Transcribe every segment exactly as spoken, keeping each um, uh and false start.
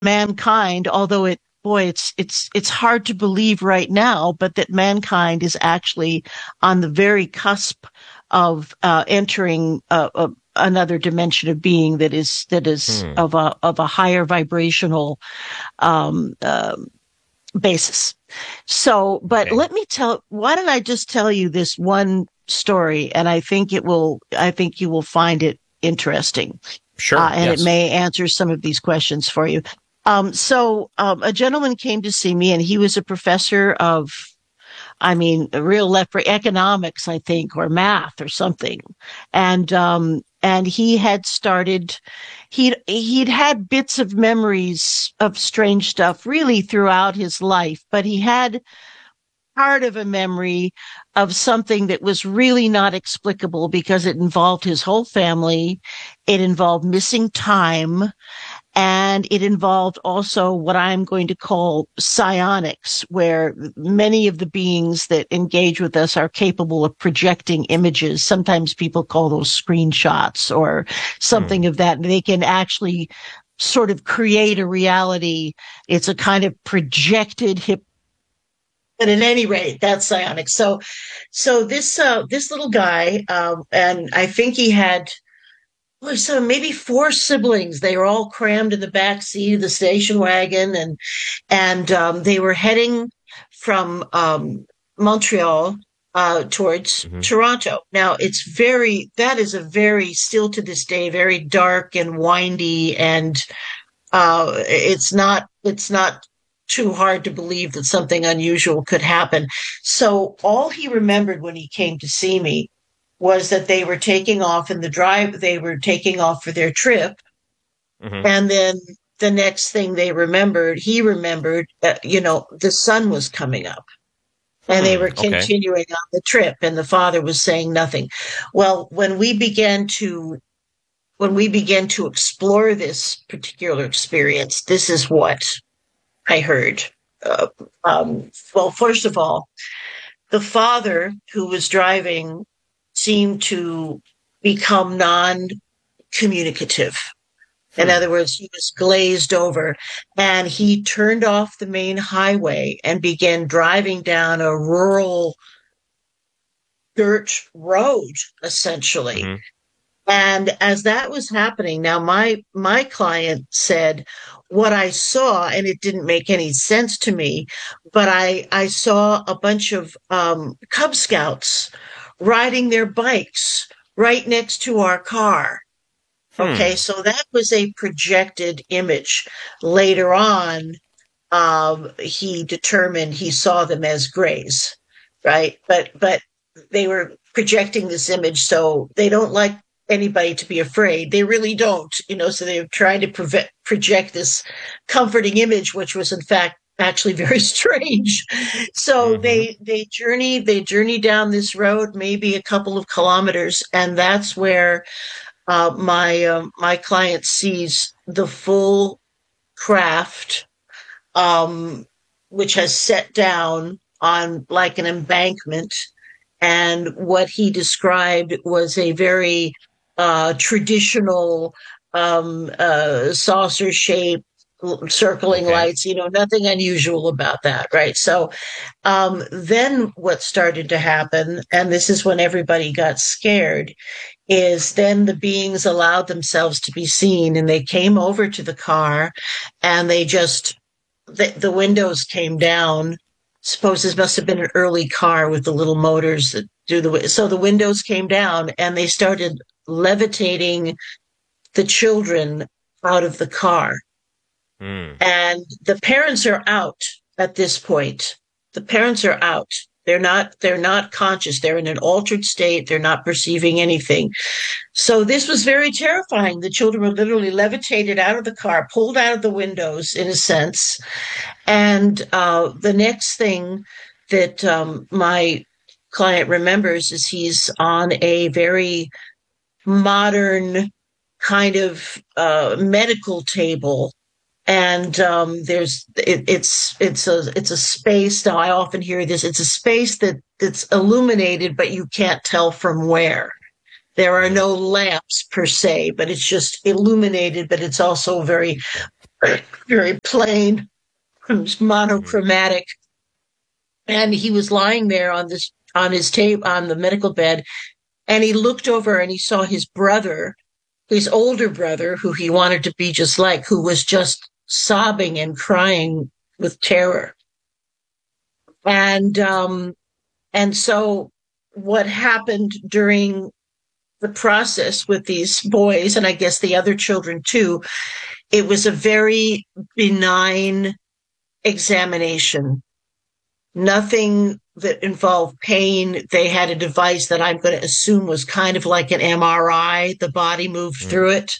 mankind, although it, boy, it's it's it's hard to believe right now, but that mankind is actually on the very cusp of uh, entering uh, a, another dimension of being that is that is Hmm. of a of a higher vibrational um, uh, basis. So, but Okay. let me tell. Why don't I just tell you this one story, and I think it will. I think you will find it interesting, uh, Sure. and it Yes. may answer some of these questions for you. Um, so, um, a gentleman came to see me, and he was a professor of, I mean, real left for economics, I think, or math or something. And um, and he had started, he'd he'd had bits of memories of strange stuff really throughout his life, but he had part of a memory of something that was really not explicable because it involved his whole family. It involved missing time, and it involved also what I'm going to call psionics, where many of the beings that engage with us are capable of projecting images. Sometimes people call those screenshots or Hmm. something of that. They can actually sort of create a reality. It's a kind of projected hip. But at any rate, that's psionics. So, so this uh, this little guy, um, and I think he had well, so maybe four siblings. They were all crammed in the back seat of the station wagon, and and um, they were heading from um, Montreal uh, towards Hmm. Toronto. Now, it's very that is a very still to this day very dark and windy, and uh, it's not it's not too hard to believe that something unusual could happen. So all he remembered when he came to see me was that they were taking off in the drive, they were taking off for their trip. Hmm. And then the next thing they remembered, he remembered, uh, you know, the sun was coming up and they Hmm. were Okay. continuing on the trip and the father was saying nothing. Well, when we began to, when we began to explore this particular experience, this is what I heard. Uh, um, well, first of all, the father who was driving seemed to become non communicative. In Hmm. other words, he was glazed over and he turned off the main highway and began driving down a rural dirt road, essentially. Hmm. And as that was happening, now my my client said what I saw, and it didn't make any sense to me, but I I saw a bunch of um, Cub Scouts riding their bikes right next to our car. Okay, Hmm. so that was a projected image. Later on, um, he determined he saw them as grays, right? But but they were projecting this image, so they don't like anybody to be afraid. They really don't, you know. So they're trying to prevent, project this comforting image, which was in fact actually very strange. So Hmm. they they journey they journey down this road, maybe a couple of kilometers, and that's where uh, my um, my client sees the full craft, um, which has set down on like an embankment. And what he described was a very uh, traditional um, uh, saucer shape, circling Okay. lights, you know, nothing unusual about that, right? So um, then what started to happen, and this is when everybody got scared, is then the beings allowed themselves to be seen and they came over to the car and they just the, the windows came down. Suppose this must have been an early car with the little motors that do the so the windows came down and they started levitating the children out of the car. Hmm. And the parents are out at this point. The parents are out. They're not they're not conscious. They're in an altered state. They're not perceiving anything. So this was very terrifying. The children were literally levitated out of the car, pulled out of the windows in a sense. And uh, the next thing that um, my client remembers is he's on a very modern kind of uh, medical table. And um, there's it, it's it's a it's a space. Now I often hear this. It's a space that that's illuminated, but you can't tell from where. There are Hmm. no lamps per se, but it's just illuminated, but it's also very very plain, monochromatic. And he was lying there on this on his tape on the medical bed, and he looked over and he saw his brother, his older brother, who he wanted to be just like, who was just sobbing and crying with terror. And um, and so what happened during the process with these boys, and I guess the other children too, it was a very benign examination. Nothing that involved pain. They had a device that I'm going to assume was kind of like an M R I. The body moved mm. through it.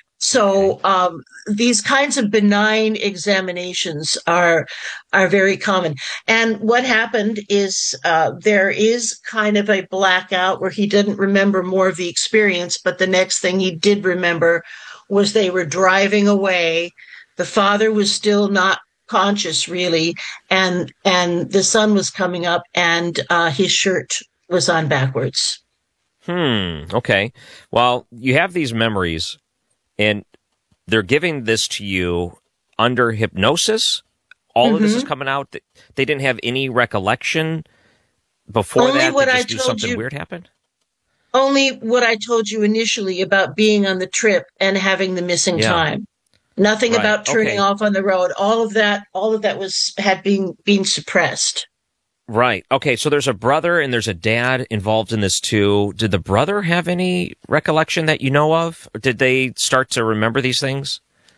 So um, these kinds of benign examinations are are very common. And what happened is uh, there is kind of a blackout where he didn't remember more of the experience, but the next thing he did remember was they were driving away. The father was still not conscious, really, and and the sun was coming up, and uh, his shirt was on backwards. Hmm. Okay. Well, you have these memories. And they're giving this to you under hypnosis. All mm-hmm. of this is coming out. They didn't have any recollection before only that. What they I just knew told something you, weird happened. Only what I told you initially about being on the trip and having the missing yeah. time. Nothing right. about turning okay. off on the road. All of that. All of that was had been being suppressed. Right. Okay. So there's a brother and there's a dad involved in this too. Did the brother have any recollection that you know of? Or did they start to remember these things?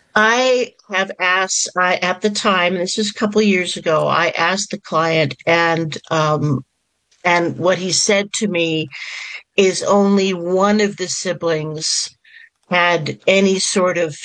I have asked, I, at the time, this is a couple of years ago, I asked the client, and um, and what he said to me is only one of the siblings had any sort of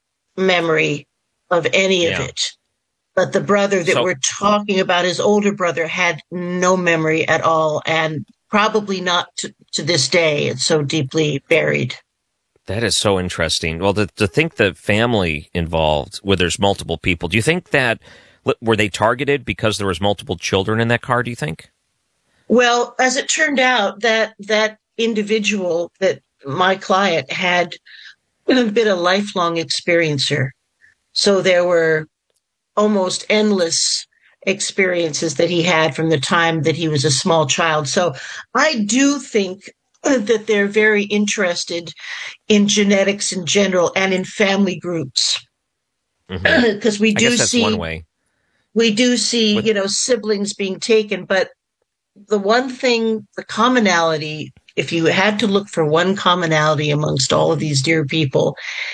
memory of any yeah. of it. But the brother that so, we're talking about, his older brother, had no memory at all, and probably not to, to this day. It's so deeply buried. That is so interesting. Well, to, to think the family involved, where there's multiple people, do you think that, were they targeted because there was multiple children in that car, do you think? Well, as it turned out, that that individual, that my client, had been a lifelong experiencer. So there were almost endless experiences that he had from the time that he was a small child. So I do think that they're very interested in genetics in general and in family groups. Because mm-hmm. we do I guess that's see one way. We do see, With- you know, siblings being taken, but the one thing, the commonality, if you had to look for one commonality amongst all of these dear people,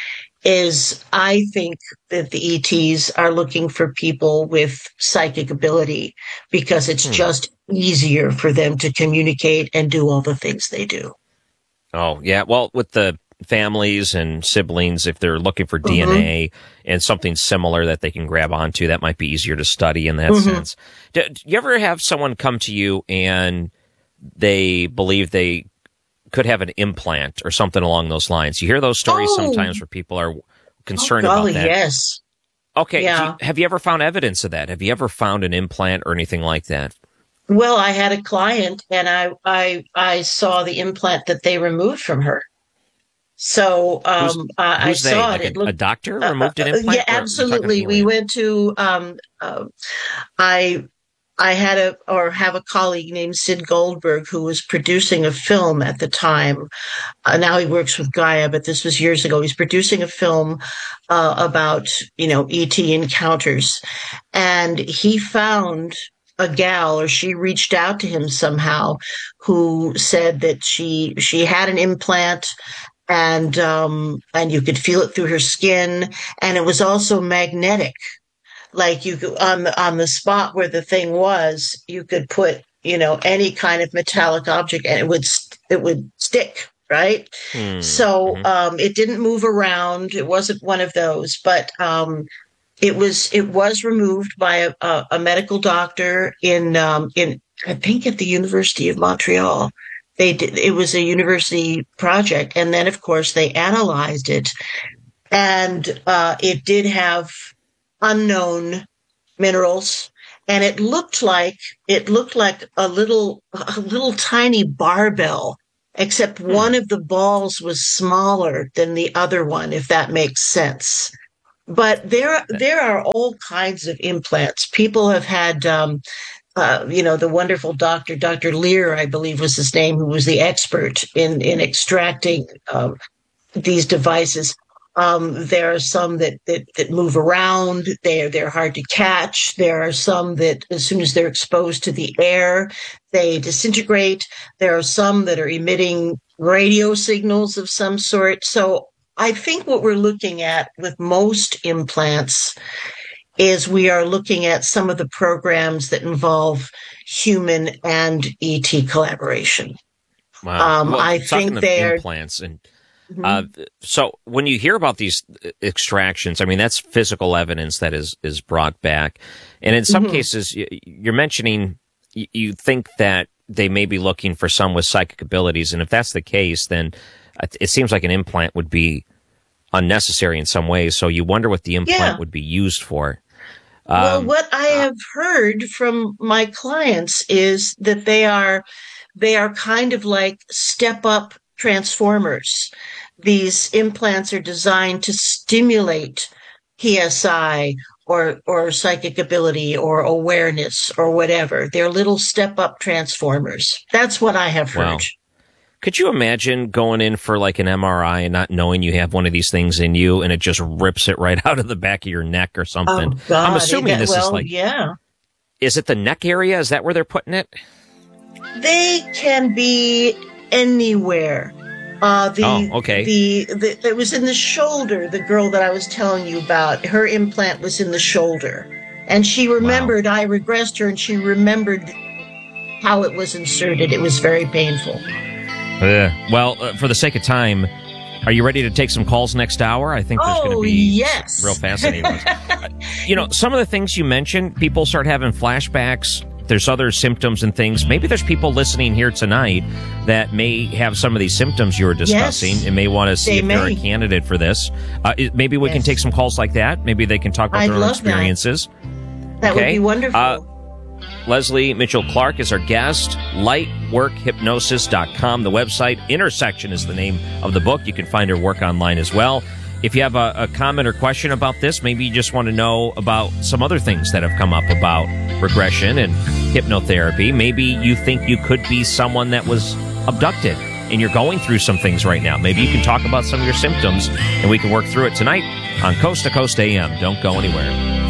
is I think that the E Ts are looking for people with psychic ability because it's hmm. just easier for them to communicate and do all the things they do. Oh, yeah. Well, with the families and siblings, if they're looking for mm-hmm. D N A and something similar that they can grab onto, that might be easier to study in that mm-hmm. sense. Do, do you ever have someone come to you and they believe they could have an implant or something along those lines? You hear those stories oh. sometimes where people are concerned oh, golly, about that. Yes. Okay. Yeah. You, have you ever found evidence of that? Have you ever found an implant or anything like that? Well, I had a client and I, I, I saw the implant that they removed from her. So um, who's, uh, who's I saw like it. A, it looked, a doctor removed an implant? Uh, yeah, absolutely. We went to, um, uh, I I had a, or have a colleague named Sid Goldberg who was producing a film at the time. Uh, now he works with Gaia, but this was years ago. He's producing a film uh, about, you know, E T encounters. And he found a gal, or she reached out to him somehow, who said that she she had an implant and um, and you could feel it through her skin. And it was also magnetic. Like you could, on the, on the spot where the thing was, you could put, you know, any kind of metallic object and it would, it would stick. Right. Mm-hmm. So, um, it didn't move around. It wasn't one of those, but, um, it was, it was removed by a, a, a medical doctor in, um, in, I think at the University of Montreal. They did, it was a university project. And then of course they analyzed it and, uh, it did have unknown minerals, and it looked like it looked like a little a little tiny barbell, except one of the balls was smaller than the other one, if that makes sense. But there, there are all kinds of implants. People have had, um, uh, you know, the wonderful doctor, Doctor Lear, I believe was his name, who was the expert in in extracting um, these devices. Um, there are some that, that that move around. They're they're hard to catch. There are some that, as soon as they're exposed to the air, they disintegrate. There are some that are emitting radio signals of some sort. So I think what we're looking at with most implants is we are looking at some of the programs that involve human and E T collaboration. Wow. Um, well, I talking think of they're implants and uh, so when you hear about these extractions, I mean, that's physical evidence that is, is brought back. And in some mm-hmm. cases, you're mentioning you think that they may be looking for some with psychic abilities. And if that's the case, then it seems like an implant would be unnecessary in some ways. So you wonder what the implant yeah. would be used for. Um, well, what I have heard from my clients is that they are, they are kind of like step up transformers. These implants are designed to stimulate P S I or, or psychic ability or awareness or whatever. They're little step up transformers. That's what I have heard. Wow. Could you imagine going in for like an M R I and not knowing you have one of these things in you and it just rips it right out of the back of your neck or something? Oh, God. I'm assuming that, this well, is like, yeah. Is it the neck area? Is that where they're putting it? They can be anywhere. Uh, the, oh, okay. The, the, it was in the shoulder, the girl that I was telling you about. Her implant was in the shoulder. And she remembered, wow. I regressed her, and she remembered how it was inserted. It was very painful. Uh, well, uh, for the sake of time, are you ready to take some calls next hour? I think there's oh, going to be yes. real fascinating ones. uh, you know, some of the things you mentioned, people start having flashbacks. There's other symptoms and things. Maybe there's people listening here tonight that may have some of these symptoms you were discussing yes, and may want to see they if may. they're a candidate for this. Uh, it, maybe we yes. can take some calls like that. Maybe they can talk about I'd their own experiences. That, that okay. would be wonderful. Uh, Leslie Mitchell Clark is our guest. light work hypnosis dot com, the website. Intersection is the name of the book. You can find her work online as well. If you have a, a comment or question about this, maybe you just want to know about some other things that have come up about regression and hypnotherapy. Maybe you think you could be someone that was abducted and you're going through some things right now. Maybe you can talk about some of your symptoms and we can work through it tonight on Coast to Coast A M. Don't go anywhere.